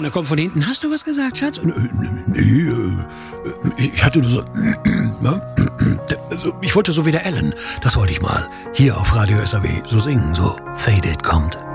Und er kommt von hinten. Hast du was gesagt, Schatz? Nee, ich hatte nur so... Also, ich wollte so wie der Alan. Das wollte ich mal. Hier auf Radio SAW so singen, so Faded kommt.